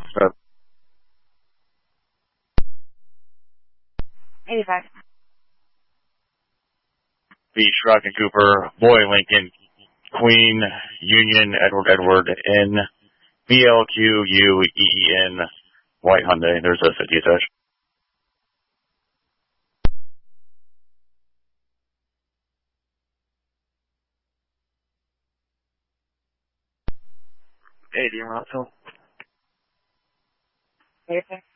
So, 85. Beach, Rocket Cooper, Boy, Lincoln, Queen, Union, Edward, N, BLQUEEN, White Hyundai. There's a 50 attached. Hey, Rockville. 85.